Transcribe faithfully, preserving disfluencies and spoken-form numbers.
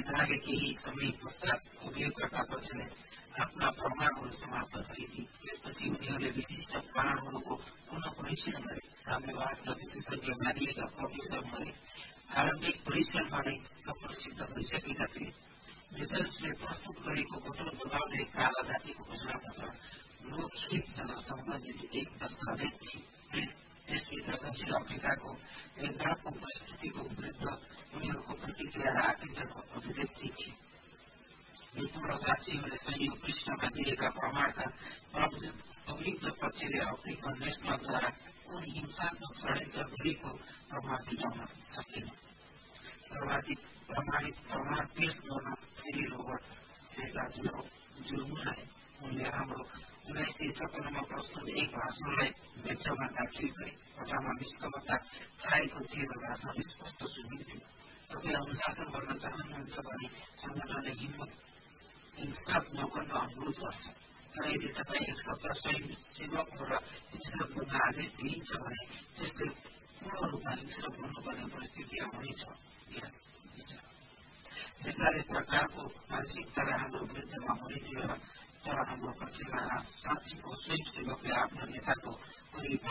युद्धले केही समय पश्चात उपयोगकर्ता पक्षले आफ्ना प्रमाणहरू समाप्त गरेकी। त्यसपछि उनीहरूले विशिष्ट प्रमाणहरूको पुनः परीक्षण गरे। साम्यवादका विशेषज्ञ मानिएका प्रोफेसरहरूले आरम्भिक परीक्षणमा नै सफल सिद्ध भइसकेका थिए। रिसर्चले प्रस्तुत गरेको कठोर दबावले काला जातिको घोषणापत्र लोकहितसँग सम्बन्धित एक दस्तावेज थियो। यसभित्र दक्षिण अफ्रिकाको भेदभावको परिस्थितिको विरुद्ध उनीहरूको प्रतिक्रिया र आकांक्षाको अभिव्यक्ति थियो। विपुल साक्षीहरूले संयोग पृष्ठमा दिएका प्रमाणका अभियुक्त पक्षले अफ्रिकन नेशनलद्वारा कुन हिंसात्मक षड्यन्त्र गरेको प्रमाण दिलाउन सकेन। सर्वाधिक प्रमाणित प्रमाण पेश गर्न फेरि रोबर्ट फेसाजो जुर्मुलाई उनले हाम्रो उन्नाइस सय सपन्नमा प्रस्तुत एक भाषणलाई बेचमा दाखिल गरे। कथामा निष्कमता छाएको थियो र भाषण स्पष्ट सुनिन्थ्यो। तपाईँ अनुशासन गर्न चाहनुहुन्छ भने संगठनले हिम्मत हिंसा नगर्न अनुरोध गर्छ। तर यदि तपाईँ एक सच्चा स्वयंसेवक हो र हिंसक बन्न आदेश दिइन्छ भने त्यसले पूर्ण रूपमा हिंसक बन्नुपर्ने परिस्थिति आउनेछ। यस फेसाले सरकारको मानसिकतालाई हाम्रो विरुद्धमा हुने थियो, तर हाम्रो पक्षमा साँच्चीको स्वयंसेवकले आफ्नो नेताको